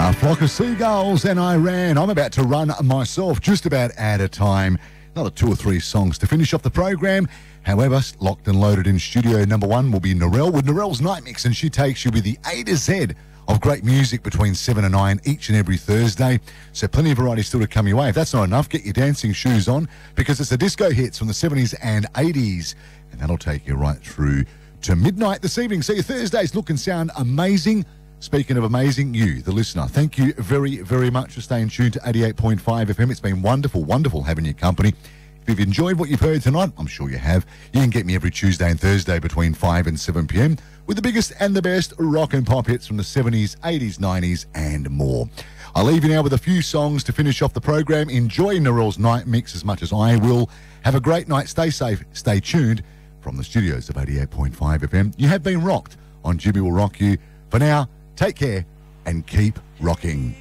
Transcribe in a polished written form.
A flock of seagulls and I ran. I'm about to run myself, just about out of time. Another 2 or 3 songs to finish off the program. However, locked and loaded in studio number 1 will be Narelle with Narelle's Night Mix, and she takes you with the A to Z of great music between 7 and 9 each and every Thursday. So plenty of variety still to come your way. If that's not enough, get your dancing shoes on, because it's the disco hits from the 70s and 80s, and that'll take you right through to midnight this evening. So your Thursdays look and sound amazing. Speaking of amazing, you, the listener, thank you very, very much for staying tuned to 88.5 FM. It's been wonderful, wonderful having your company. If you've enjoyed what you've heard tonight, I'm sure you have, you can get me every Tuesday and Thursday between 5 and 7 p.m. with the biggest and the best rock and pop hits from the 70s, 80s, 90s and more. I'll leave you now with a few songs to finish off the program. Enjoy Narelle's Night Mix as much as I will. Have a great night. Stay safe. Stay tuned. From the studios of 88.5 FM, you have been rocked on Jimmy Will Rock You. For now, take care and keep rocking.